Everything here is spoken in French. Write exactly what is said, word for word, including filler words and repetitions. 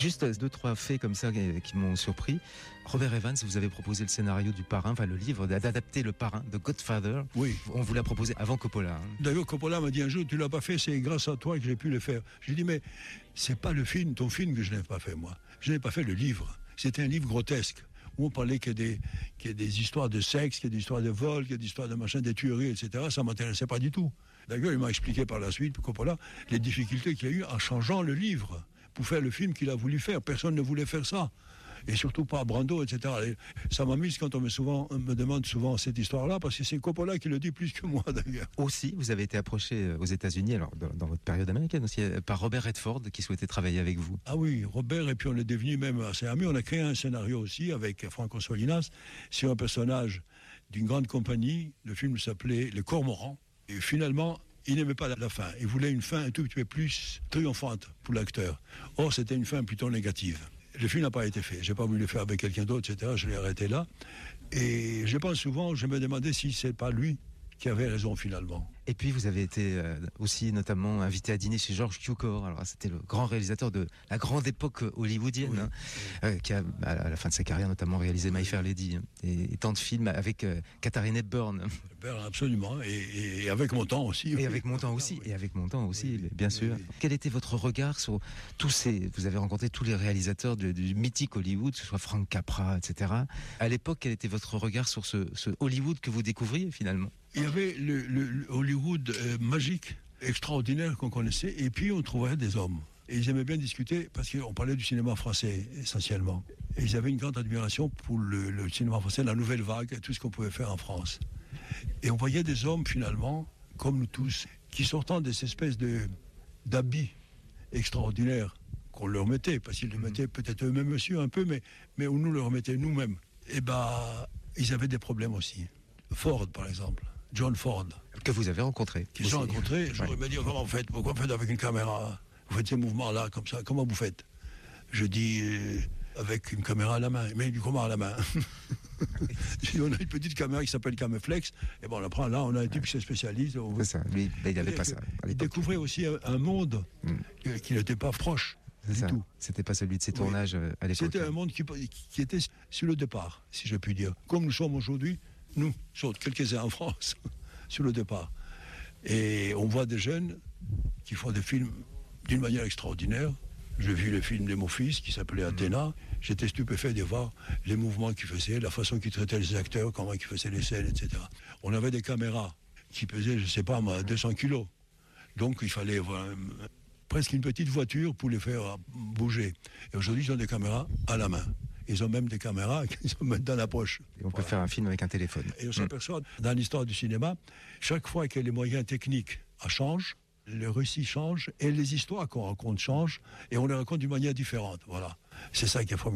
Juste deux, trois faits comme ça qui, qui m'ont surpris. Robert Evans, vous avez proposé le scénario du Parrain, enfin le livre, d'adapter le Parrain, de Godfather. Oui. On vous l'a proposé avant Coppola. Hein. D'ailleurs, Coppola m'a dit un jour, tu l'as pas fait, c'est grâce à toi que j'ai pu le faire. Je lui ai dit, mais c'est pas le film, ton film que je n'ai pas fait, moi. Je n'ai pas fait le livre. C'était un livre grotesque, où on parlait que des, que des histoires de sexe, que des histoires de vol, que des histoires de machin, des tueries, et cetera. Ça m'intéressait pas du tout. D'ailleurs, il m'a expliqué par la suite, Coppola, les difficultés qu'il y a eu en changeant le livre pour faire le film qu'il a voulu faire. Personne ne voulait faire ça. Et surtout pas Brando, et cetera. Et ça m'amuse quand on me, souvent, on me demande souvent cette histoire-là, parce que c'est Coppola qui le dit plus que moi, d'ailleurs. Aussi, vous avez été approché aux États-Unis, alors dans, dans votre période américaine aussi, par Robert Redford, qui souhaitait travailler avec vous. Ah oui, Robert, et puis on est devenu même assez amis. On a créé un scénario aussi avec Franco Solinas sur un personnage d'une grande compagnie. Le film s'appelait Le Cormoran. Et finalement, il n'aimait pas la fin. Il voulait une fin un tout petit peu plus triomphante pour l'acteur. Or, c'était une fin plutôt négative. Le film n'a pas été fait. Je n'ai pas voulu le faire avec quelqu'un d'autre, et cetera. Je l'ai arrêté là. Et je pense souvent, je me demandais si ce n'est pas lui qui avait raison finalement. Et puis vous avez été euh, aussi notamment invité à dîner chez George Cukor. Alors c'était le grand réalisateur de la grande époque hollywoodienne, oui, hein, oui. Euh, qui a à la fin de sa carrière notamment réalisé My Fair Lady, hein, et, et tant de films avec euh, Katharine Hepburn. Hepburn, absolument, et, et avec mon temps aussi. Et oui. avec mon temps aussi, oui. et avec mon temps aussi, oui, bien oui, sûr. Oui. Quel était votre regard sur tous ces... Vous avez rencontré tous les réalisateurs du, du mythique Hollywood, que ce soit Frank Capra, et cetera. À l'époque, quel était votre regard sur ce, ce Hollywood que vous découvriez finalement? Il y avait le, le, le Hollywood euh, magique, extraordinaire qu'on connaissait, et puis on trouvait des hommes. Et ils aimaient bien discuter, parce qu'on parlait du cinéma français, essentiellement. Et ils avaient une grande admiration pour le, le cinéma français, la nouvelle vague, et tout ce qu'on pouvait faire en France. Et on voyait des hommes, finalement, comme nous tous, qui sortant de ces espèces de, d'habits extraordinaires qu'on leur mettait, parce qu'ils les mettaient peut-être eux-mêmes aussi un peu, mais, mais on nous le remettait nous-mêmes. Et bah, ils avaient des problèmes aussi. Ford, par exemple. John Ford. Que vous avez rencontré. Qui sont rencontrés. J'aurais ouais. me dire comment vous faites, pourquoi vous faites avec une caméra, vous faites ces mouvements-là, comme ça, comment vous faites? Je dis, euh, avec une caméra à la main. Mais du comment à la main? On a une petite caméra qui s'appelle Cameflex, et bon, on la prend là, on a un type qui se spécialise. On... C'est ça, lui, il n'avait pas ça. Il découvrait aussi un, un monde mm. qui n'était pas proche. C'est du ça. tout. C'était pas celui de ses tournages oui. à l'époque. C'était un monde qui, qui était sur le départ, si je puis dire. Comme nous sommes aujourd'hui, nous, sauf quelques-uns en France, sur le départ. Et on voit des jeunes qui font des films d'une manière extraordinaire. J'ai vu le film de mon fils qui s'appelait Athéna. J'étais stupéfait de voir les mouvements qu'il faisait, la façon qu'il traitait les acteurs, comment il faisait les scènes, et cetera. On avait des caméras qui pesaient, je ne sais pas, deux cents kilos. Donc il fallait avoir un, presque une petite voiture pour les faire bouger. Et aujourd'hui, ils ont des caméras à la main. Ils ont même des caméras qu'ils mettent dans la poche. Et on peut voilà. faire un film avec un téléphone. Et on s'aperçoit, mmh. dans l'histoire du cinéma, chaque fois que les moyens techniques changent, le récit change et les histoires qu'on raconte changent et on les raconte d'une manière différente. Voilà. C'est ça qui est formidable.